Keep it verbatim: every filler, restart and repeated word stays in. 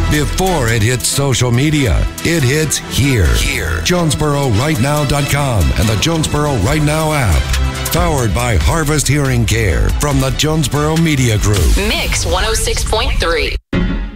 Before it hits social media, it hits here. Here. Jonesboro Right Now dot com and the Jonesboro Right Now app. Powered by Harvest Hearing Care from the Jonesboro Media Group. Mix one oh six point three.